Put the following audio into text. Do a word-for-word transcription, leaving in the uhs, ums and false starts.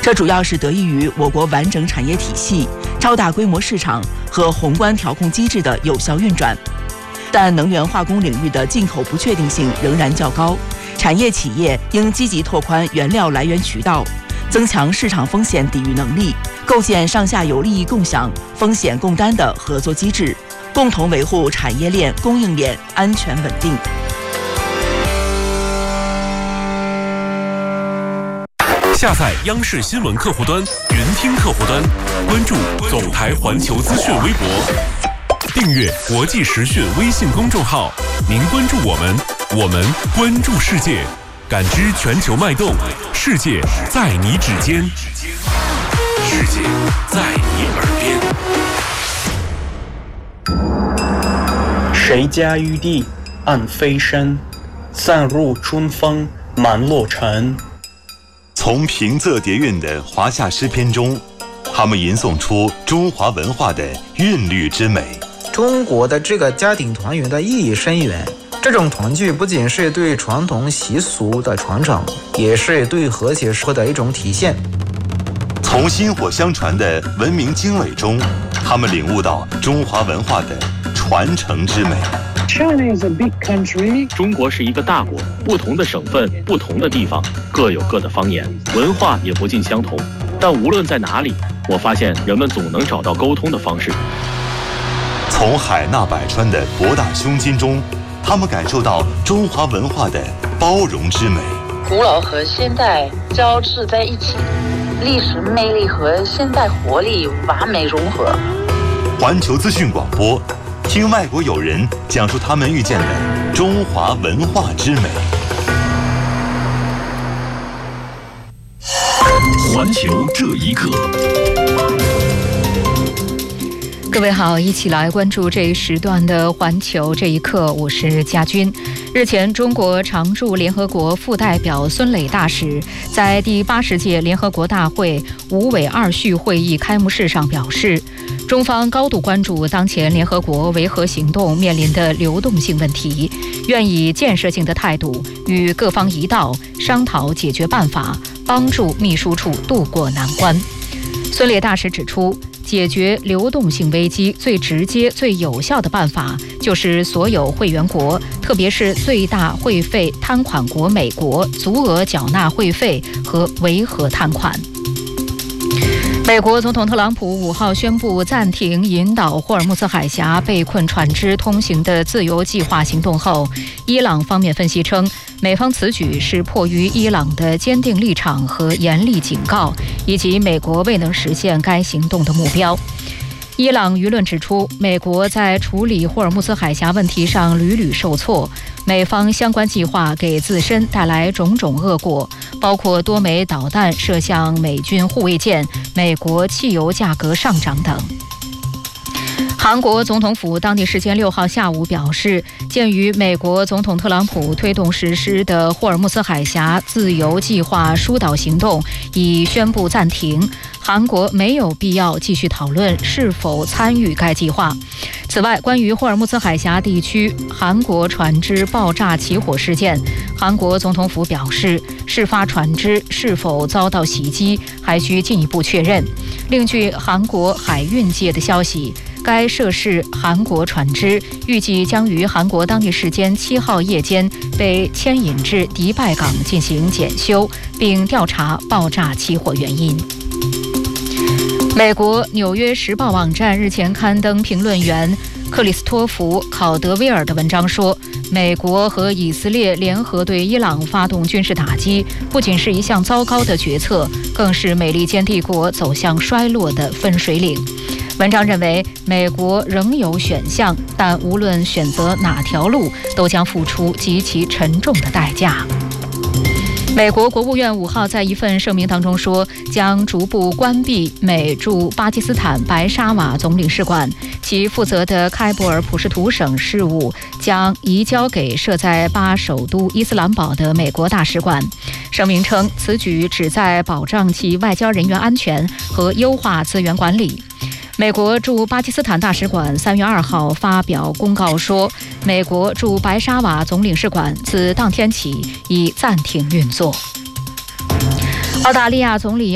这主要是得益于我国完整产业体系、超大规模市场和宏观调控机制的有效运转。但能源化工领域的进口不确定性仍然较高，产业企业应积极拓宽原料来源渠道，增强市场风险抵御能力，构建上下游利益共享、风险共担的合作机制，共同维护产业链、供应链安全稳定。 下载央视新闻客户端、云听客户端，关注总台环球资讯微博，订阅国际时讯微信公众号。您关注我们，我们关注世界，感知全球脉动，世界在你指尖，世界在你耳边。谁家玉帝暗飞身，散入春风满洛城。 从平仄叠韵的华夏诗篇中，他们吟诵出中华文化的韵律之美。 中国的这个家庭团圆的意义深远，这种团聚不仅是对传统习俗的传承，也是对和谐社会的一种体现。 从薪火相传的文明经纬中，他们领悟到中华文化的传承之美。 China is a big country. 中国是一个大国，不同的省份、不同的地方各有各的方言，文化也不尽相同。但无论在哪里，我发现人们总能找到沟通的方式。 从海纳百川的博大胸襟中，他们感受到中华文化的包容之美。 古老和现代交织在一起，历史魅力和现代活力完美融合。 环球资讯广播，听外国友人讲述他们遇见的中华文化之美。 环球这一刻。 各位好，一起来关注这一时段的环球这一刻，我是佳君。日前，中国常驻联合国副代表孙磊大使在第八十届联合国大会五委二序会议开幕式上表示，中方高度关注当前联合国维和行动面临的流动性问题，愿以建设性的态度与各方一道商讨解决办法，帮助秘书处渡过难关。孙磊大使指出，解决流动性危机最直接、最有效的办法，就是所有会员国，特别是最大会费摊款国美国，足额缴纳会费和维和摊款。美国总统特朗普五号宣布暂停引导霍尔木兹海峡被困船只通行的自由计划行动后，伊朗方面分析称，美方此举是迫于伊朗的坚定立场和严厉警告，以及美国未能实现该行动的目标。伊朗舆论指出，美国在处理霍尔木兹海峡问题上屡屡受挫，美方相关计划给自身带来种种恶果，包括多枚导弹射向美军护卫舰、美国汽油价格上涨等。韩国总统府当地时间六号下午表示，鉴于美国总统特朗普推动实施的霍尔木兹海峡自由计划疏导行动已宣布暂停，韩国没有必要继续讨论是否参与该计划。此外，关于霍尔木兹海峡地区韩国船只爆炸起火事件，韩国总统府表示，事发船只是否遭到袭击还需进一步确认。另据韩国海运界的消息，该涉事韩国船只预计将于韩国当地时间七号夜间被牵引至迪拜港进行检修，并调查爆炸起火原因。美国《纽约时报》网站日前刊登评论员克里斯托弗·考德威尔的文章说，美国和以色列联合对伊朗发动军事打击，不仅是一项糟糕的决策，更是美利坚帝国走向衰落的分水岭。文章认为，美国仍有选项，但无论选择哪条路，都将付出极其沉重的代价。美国国务院五号在一份声明当中说，将逐步关闭美驻巴基斯坦白沙瓦总领事馆，其负责的开伯尔普什图省事务将移交给设在巴首都伊斯兰堡的美国大使馆。声明称，此举旨在保障其外交人员安全和优化资源管理。美国驻巴基斯坦大使馆三月二号发表公告说，美国驻白沙瓦总领事馆自当天起已暂停运作。澳大利亚总理